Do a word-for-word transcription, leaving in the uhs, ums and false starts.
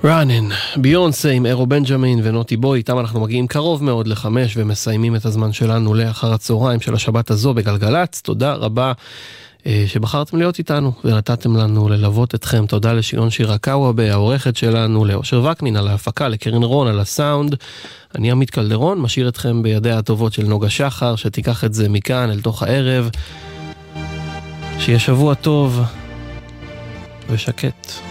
ראנין, ביונסה עם אירו בנג'מין ונוטי בוי, איתם אנחנו מגיעים קרוב מאוד לחמש ומסיימים את הזמן שלנו לאחר הצהריים של השבת הזו בגלגלץ. תודה רבה שבחרתם להיות איתנו ונתתם לנו ללוות אתכם. תודה לשילון שירקאווה, העורכת שלנו, לאושר וקנין על ההפקה, לקרן רון על הסאונד. אני עמית קלדרון, משאיר אתכם בידיה הטובות של נוגה שחר, שתיקח את זה מכאן אל תוך הערב. שיהיה שבוע טוב ושקט.